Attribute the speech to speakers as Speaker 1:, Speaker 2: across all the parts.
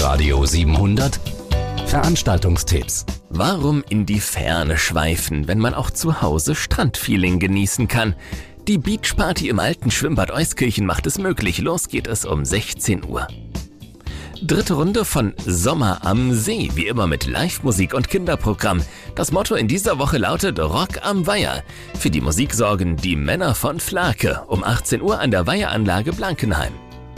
Speaker 1: Radio 700 Veranstaltungstipps.
Speaker 2: Warum in die Ferne schweifen, wenn man auch zu Hause Strandfeeling genießen kann? Die Beachparty im alten Schwimmbad Euskirchen macht es möglich. Los geht es um 16 Uhr. Dritte Runde von Sommer am See, wie immer mit Live-Musik und Kinderprogramm. Das Motto in dieser Woche lautet Rock am Weiher. Für die Musik sorgen die Männer von Flake um 18 Uhr an der Weiheranlage Blankenheim.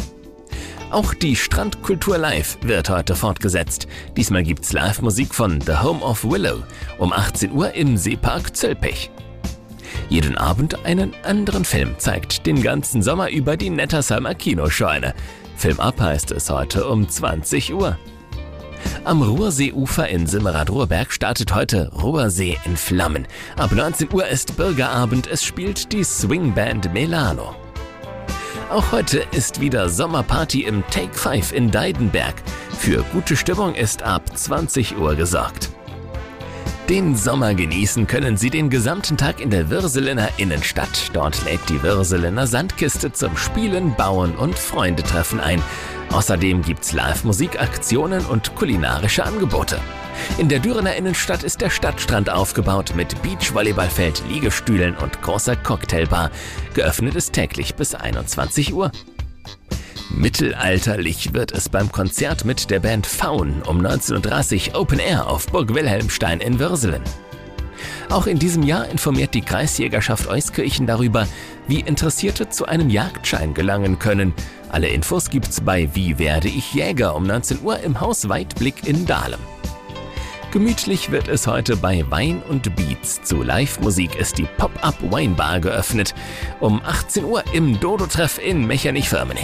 Speaker 2: Auch die Strandkultur Live wird heute fortgesetzt. Diesmal gibt's Live-Musik von The Home of Willow um 18 Uhr im Seepark Zülpich. Jeden Abend einen anderen Film zeigt den ganzen Sommer über die Nettersheimer Kinoscheune. Film ab heißt es heute um 20 Uhr. Am Ruhrseeufer in Simmerath-Ruhrberg startet heute Ruhrsee in Flammen. Ab 19 Uhr ist Bürgerabend, es spielt die Swingband Melano. Auch heute ist wieder Sommerparty im Take 5 in Deidenberg. Für gute Stimmung ist ab 20 Uhr gesorgt. Den Sommer genießen können Sie den gesamten Tag in der Würselener Innenstadt. Dort lädt die Würselener Sandkiste zum Spielen, Bauen und Freundetreffen ein. Außerdem gibt's Live-Musik, Aktionen und kulinarische Angebote. In der Dürener Innenstadt ist der Stadtstrand aufgebaut mit Beachvolleyballfeld, Liegestühlen und großer Cocktailbar. Geöffnet ist täglich bis 21 Uhr. Mittelalterlich wird es beim Konzert mit der Band Faun um 19:30 Uhr Open Air auf Burg Wilhelmstein in Würselen. Auch in diesem Jahr informiert die Kreisjägerschaft Euskirchen darüber, wie Interessierte zu einem Jagdschein gelangen können. Alle Infos gibt's bei Wie werde ich Jäger um 19 Uhr im Haus Weitblick in Dahlem. Gemütlich wird es heute bei Wein und Beats. Zu Live-Musik ist die Pop-Up Weinbar geöffnet. Um 18 Uhr im Dodo-Treff in Mechernich-Firmenich.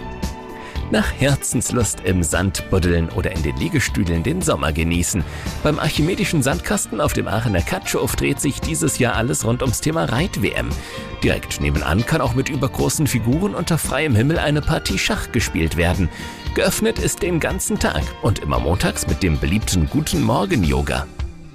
Speaker 2: Nach Herzenslust im Sand buddeln oder in den Liegestühlen den Sommer genießen. Beim Archimedischen Sandkasten auf dem Aachener Katschhof dreht sich dieses Jahr alles rund ums Thema Reit-WM. Direkt nebenan kann auch mit übergroßen Figuren unter freiem Himmel eine Partie Schach gespielt werden. Geöffnet ist den ganzen Tag und immer montags mit dem beliebten Guten Morgen-Yoga.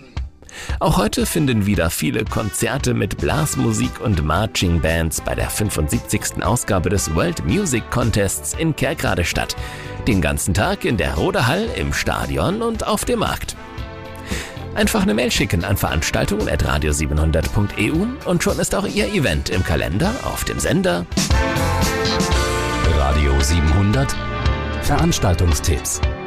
Speaker 2: Auch heute finden wieder viele Konzerte mit Blasmusik und Marching Bands bei der 75. Ausgabe des World Music Contests in Kerkrade statt. Den ganzen Tag in der Rode Hall, im Stadion und auf dem Markt. Einfach eine Mail schicken an veranstaltungen@radio700.eu und schon ist auch Ihr Event im Kalender auf dem Sender.
Speaker 1: Radio 700 Veranstaltungstipps.